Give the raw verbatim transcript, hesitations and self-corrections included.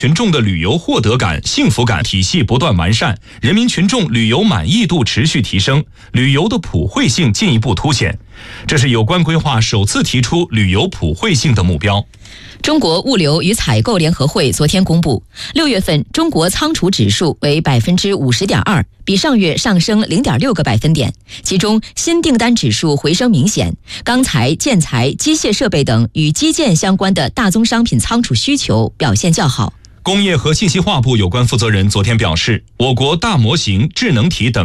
群众的旅游获得感、幸福感体系不断完善，人民群众旅游满意度持续提升，旅游的普惠性进一步凸显。这是有关规划首次提出旅游普惠性的目标。 中国物流与采购联合会昨天公布，六月份中国仓储指数为百分之五十点二，比上月上升零点六个百分点。其中新订单指数回升明显，钢材、建材、机械设备等与基建相关的大宗商品仓储需求表现较好。 工业和信息化部有关负责人昨天表示，我国大模型、智能体等